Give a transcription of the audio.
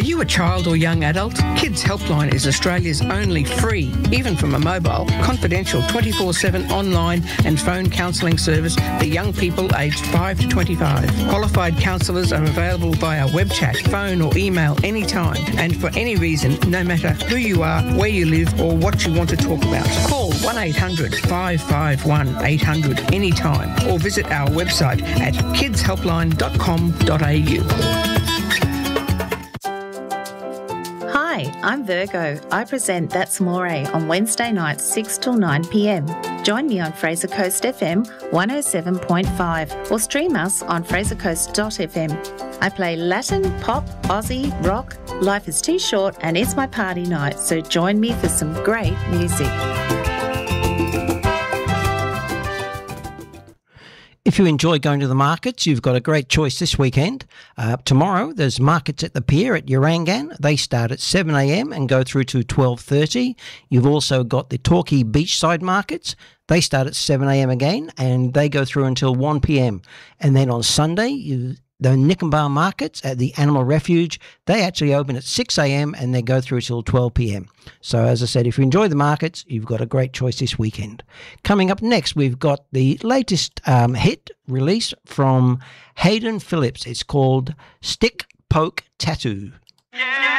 Are you a child or young adult? Kids Helpline is Australia's only free, even from a mobile, confidential 24/7 online and phone counselling service for young people aged 5 to 25. Qualified counsellors are available via web chat, phone or email anytime and for any reason, no matter who you are, where you live or what you want to talk about. Call 1800 551 800 anytime or visit our website at kidshelpline.com.au. Hi, I'm Virgo. I present That's More on Wednesday nights 6 till 9 p.m. Join me on Fraser Coast FM 107.5 or stream us on frasercoast.fm. I play Latin, pop, Aussie, rock. Life is too short and it's my party night, so join me for some great music. If you enjoy going to the markets, you've got a great choice this weekend. Tomorrow, there's markets at the pier at Urangan. They start at 7 a.m. and go through to 12:30. You've also got the Torquay beachside markets. They start at 7 a.m. again, and they go through until 1 p.m. And then on Sunday, the Nikenbar markets at the Animal Refuge, they actually open at 6 a.m. and they go through till 12 p.m. So as I said, if you enjoy the markets, you've got a great choice this weekend. Coming up next, we've got the latest hit release from Hayden Phillips. It's called Stick Poke Tattoo. Yeah.